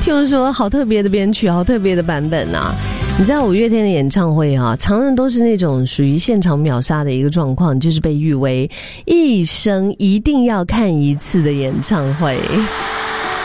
听说好特别的编曲，好特别的版本啊！你知道五月天的演唱会啊，常常都是那种属于现场秒杀的一个状况，就是被誉为一生一定要看一次的演唱会。